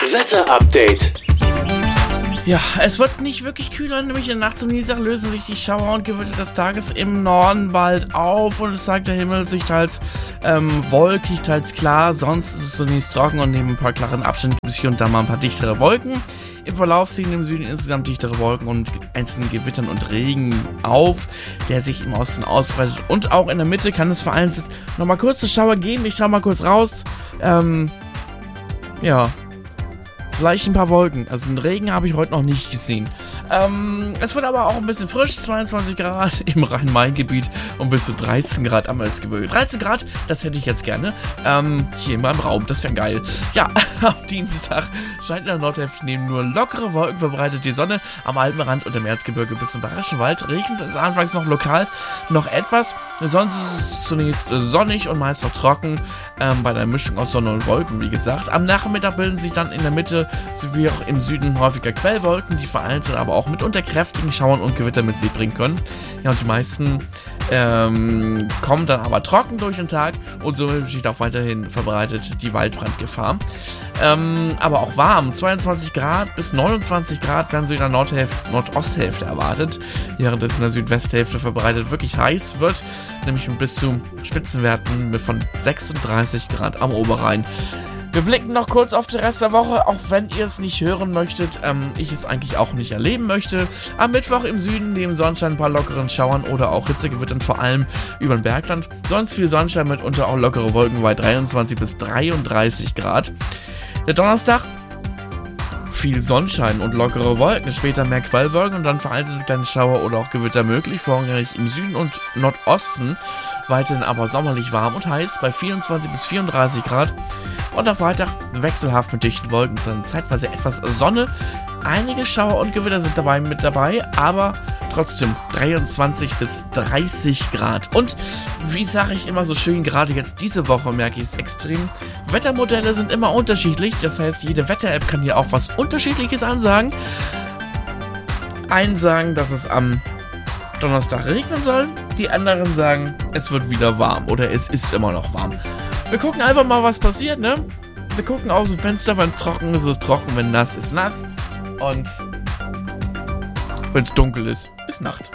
Wetter-Update. Ja, es wird nicht wirklich kühler, nämlich in der Nacht zum Dienstag lösen sich die Schauer und Gewitter des Tages im Norden bald auf und es zeigt der Himmel sich teils wolkig, teils klar, sonst ist es zunächst trocken und neben ein paar klaren Abständen gibt es hier und da mal ein paar dichtere Wolken. Im Verlauf ziehen im Süden insgesamt dichtere Wolken und einzelnen Gewittern und Regen auf, der sich im Osten ausbreitet. Und auch in der Mitte kann es vereinzelt nochmal kurze Schauer geben. Ich schau mal kurz raus. Ja. Vielleicht ein paar Wolken. Also einen Regen habe ich heute noch nicht gesehen. Es wird aber auch ein bisschen frisch. 22 Grad im Rhein-Main-Gebiet und bis zu 13 Grad am Erzgebirge. 13 Grad, das hätte ich jetzt gerne. Hier in meinem Raum, das wäre geil. Ja, am Dienstag scheint in der Nordhälfte neben nur lockere Wolken verbreitet die Sonne. Am Alpenrand und im Erzgebirge bis zum Bayerischen Wald regnet es anfangs noch lokal noch etwas. Sonst ist es zunächst sonnig und meist noch trocken. Bei der Mischung aus Sonne und Wolken, wie gesagt. Am Nachmittag bilden sich dann in der Mitte sowie auch im Süden häufiger Quellwolken, die vereinzelt aber auch mitunter kräftigen Schauern und Gewitter mit sich bringen können. Ja, und die meisten kommen dann aber trocken durch den Tag und so besteht auch weiterhin verbreitet die Waldbrandgefahr. Aber auch warm, 22 Grad bis 29 Grad werden so in der Nordosthälfte erwartet, während es in der Südwesthälfte verbreitet wirklich heiß wird, nämlich mit bis zu Spitzenwerten von 36 Grad am Oberrhein. Wir blicken noch kurz auf den Rest der Woche, auch wenn ihr es nicht hören möchtet, ich es eigentlich auch nicht erleben möchte. Am Mittwoch im Süden neben Sonnenschein ein paar lockeren Schauern oder auch Hitzegewittern, vor allem über den Bergland. Sonst viel Sonnenschein, mitunter auch lockere Wolken bei 23 bis 33 Grad. Der Donnerstag, viel Sonnenschein und lockere Wolken, später mehr Quellwolken und dann vereinzelte kleine Schauer oder auch Gewitter möglich, vorrangig im Süden und Nordosten. Weiterhin aber sommerlich warm und heiß bei 24 bis 34 Grad. Und am Freitag wechselhaft mit dichten Wolken, zeitweise etwas Sonne. Einige Schauer und Gewitter sind mit dabei, aber trotzdem 23 bis 30 Grad. Und wie sage ich immer so schön, gerade jetzt diese Woche merke ich es extrem. Wettermodelle sind immer unterschiedlich, das heißt, jede Wetter-App kann dir auch was Unterschiedliches ansagen. Einen sagen, dass es am Donnerstag regnen soll, die anderen sagen, es wird wieder warm oder es ist immer noch warm. Wir gucken einfach mal, was passiert, ne? Wir gucken aus dem Fenster, wenn es trocken ist, ist es trocken, wenn nass ist nass. Und wenn es dunkel ist, ist Nacht.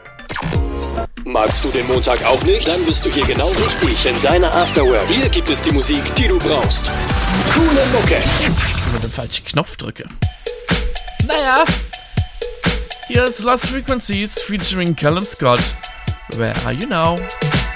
Magst du den Montag auch nicht? Dann bist du hier genau richtig in deiner Afterwork. Hier gibt es die Musik, die du brauchst. Coole Mucke. Wenn ich den falschen Knopf drücke. Naja. Hier ist Lost Frequencies featuring Callum Scott. Where are you now?